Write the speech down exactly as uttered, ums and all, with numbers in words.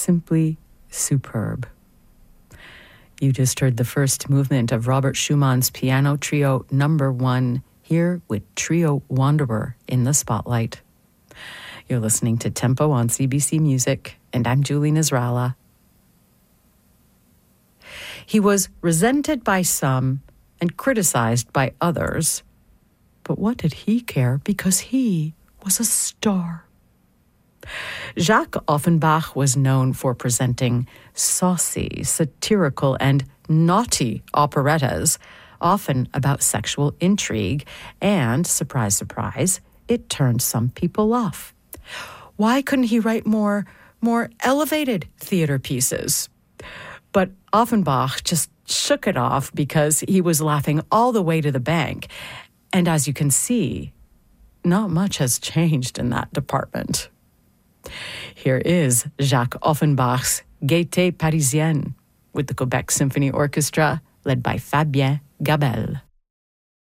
simply superb. You just heard the first movement of Robert Schumann's Piano Trio Number One, here with Trio Wanderer in the spotlight. You're listening to Tempo on C B C Music, and I'm Julie Nasrallah. He was resented by some and criticized by others, but what did he care, because he was a star. Jacques Offenbach was known for presenting saucy, satirical, and naughty operettas, often about sexual intrigue, and, surprise, surprise, it turned some people off. Why couldn't he write more, more elevated theater pieces? But Offenbach just shook it off because he was laughing all the way to the bank. And as you can see, not much has changed in that department. Here is Jacques Offenbach's Gaieté Parisienne with the Quebec Symphony Orchestra, led by Fabien Gabelle.